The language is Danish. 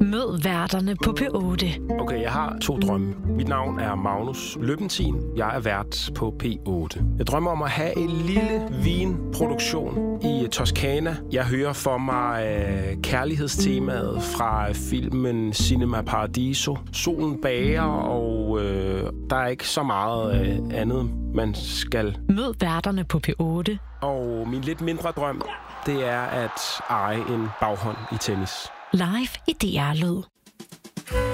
Mød værterne på P8. Okay, jeg har 2 drømme. Mit navn er Magnus Løbentin. Jeg er vært på P8. Jeg drømmer om at have en lille vinproduktion i Toscana. Jeg hører for mig kærlighedstemaet fra filmen Cinema Paradiso. Solen bager, og der er ikke så meget andet, man skal. Mød værterne på P8. Og min lidt mindre drøm, det er at eje en baghånd i tennis. Live i DR Lyd.